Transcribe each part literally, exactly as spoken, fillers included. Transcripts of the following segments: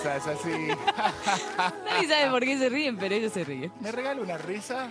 risas así. Nadie sabe por qué se ríen, pero ellos se ríen. ¿Me regala una risa?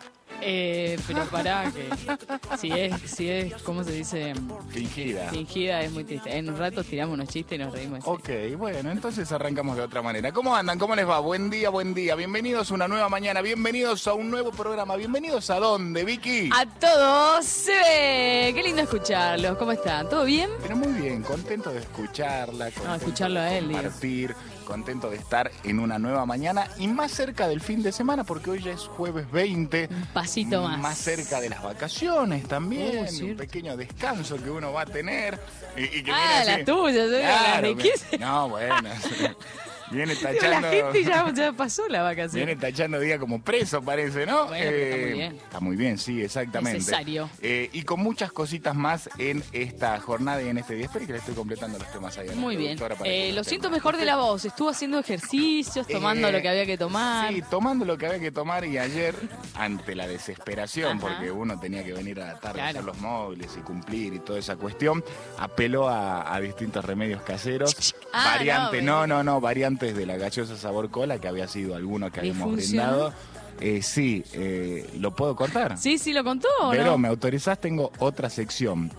Eh, pero pará, que si es, si es, ¿cómo se dice? Fingida. Fingida es muy triste. En un rato tiramos unos chistes y nos reímos. Ok, bueno, entonces arrancamos de otra manera. ¿Cómo andan? ¿Cómo les va? Buen día, buen día. Bienvenidos a una nueva mañana. Bienvenidos a un nuevo programa. ¿Bienvenidos a dónde, Vicky? A todos se ve. Qué lindo escucharlos. ¿Cómo están? ¿Todo bien? Pero muy bien, contento de escucharla. Contento No, escucharlo a él, de digo. compartir, contento de estar en una nueva mañana y más cerca del fin de semana porque hoy ya es jueves veinte. Un pasito más. Más cerca de las vacaciones también, Oh, un pequeño descanso que uno va a tener. Y, y que Ah, viene las tuyas, ¿eh? Claro, ¿De qué se- no, bueno. Viene Digo, tachando. la gente ya, ya pasó la vacación. Viene tachando día como preso, parece, ¿no? Bueno, pero está muy bien. Está muy bien, sí, exactamente. Necesario. Eh, y con muchas cositas más en esta jornada y en este día. Espero que le estoy completando los temas ahí a la Muy bien. productora para que Eh, los lo tenga. siento mejor de la voz. Estuvo haciendo ejercicios, tomando Eh, lo que había que tomar. Sí, tomando lo que había que tomar y ayer, ante la desesperación, Ajá. porque uno tenía que venir a la tarde a Claro. hacer los móviles y cumplir y toda esa cuestión, apeló a, a distintos remedios caseros. Ah, variantes, no, no, no, no, variantes de la gaseosa sabor cola, que había sido alguno que ¿Y habíamos funcionó? brindado. Eh, sí, eh, ¿lo puedo cortar? Sí, sí, lo contó, ¿o Pero no? me autorizás, tengo otra sección.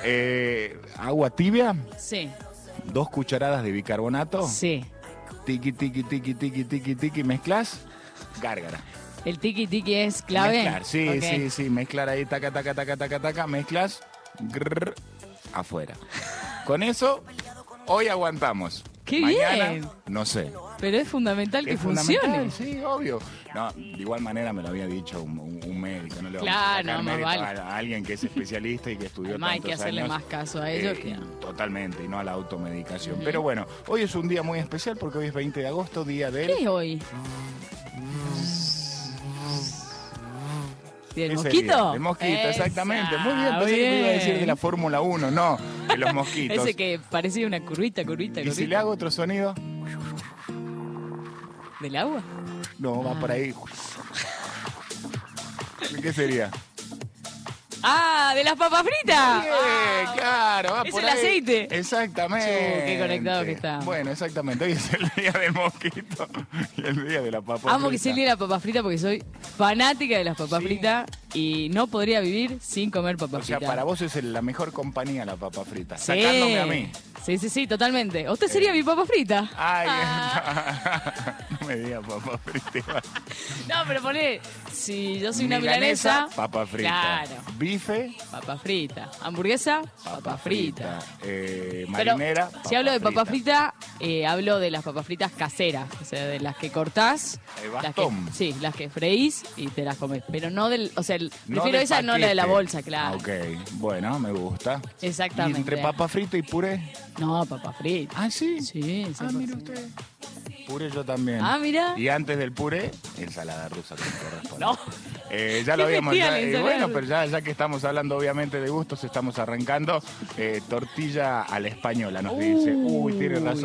Eh, agua tibia, Sí, dos cucharadas de bicarbonato, sí. tiqui, tiqui, tiqui, tiqui, tiqui, tiqui, mezclas, gárgara. El tiki tiki es clave. Mezclar, sí, Ok. sí, sí, mezclar ahí, taca, taca, taca, taca, taca, mezclas, grrr, afuera. Con eso, hoy aguantamos. ¡Qué Mañana, bien! no sé. Pero es fundamental que Es funcione. fundamental, sí, obvio. No, de igual manera me lo había dicho un, un- un médico, no le vamos Claro, a sacar más mérito vale. a, a alguien que es especialista y que estudió Además hay tantos que hacerle años. más caso a ellos Eh, que... Totalmente, y no a la automedicación. Pero bueno, hoy es un día muy especial porque hoy es veinte de agosto, día del... ¿Qué es hoy? ¿Y el ¿Qué mosquito? sería? El mosquito, Esa, exactamente. Muy bien, pensé que me iba a decir de la Fórmula uno, no, de los mosquitos. Ese que parecía una curvita, curvita, ¿Y curvita. si le hago otro sonido? ¿Del agua? No, va Ah. por ahí. ¿Qué sería? ¡Ah! ¡De las papas fritas! Bien, Ah. claro, va Es por el ahí. aceite. Exactamente. Chu, qué conectado que está. Bueno, exactamente. Hoy es el día del mosquito y el día de la papa Amo que frita. sea el día de la papa frita porque soy fanática de las papas Sí. fritas y no podría vivir sin comer papas O sea, fritas. para vos es el- la mejor compañía la papa frita. Sí. Sacándome a mí. Sí, sí, sí, totalmente. Usted sería mi papa frita. Ay, Ah. no me digas papa frita. No, pero poné, si yo soy una milanesa, papa frita. Claro, Bife, papa frita. Hamburguesa, papa, frita. Eh, Pero marinera, si hablo de papa frita, eh, hablo de las papas fritas caseras, o sea, de las que cortás, El las que, bastón. sí, las que freís y te las comes, pero no del, o sea, el- No prefiero de esa, no la de la paquete. bolsa, claro. Ah, ok, bueno, me gusta. Exactamente. ¿Y entre papa frita y puré? No, papa frita. Ah, sí. Sí, Ah, mire cien por ciento. usted. Puré yo también. Ah, mira. Y antes del puré, ensalada rusa como corresponde. No. Eh, ya ¿Qué lo habíamos metía ya, la eh, ensalada bueno, rusa? pero ya, ya que estamos hablando obviamente de gustos, estamos arrancando. Eh, tortilla a la española, nos dice. Uy, tiene razón.